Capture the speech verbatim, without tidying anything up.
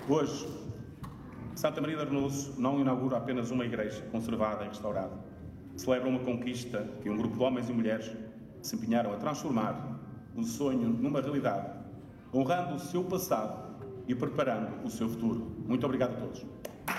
Hoje, Santa Maria de Arnoso não inaugura apenas uma igreja conservada e restaurada. Celebra uma conquista que um grupo de homens e mulheres se empenharam a transformar um sonho numa realidade, honrando o seu passado e preparando o seu futuro. Muito obrigado a todos.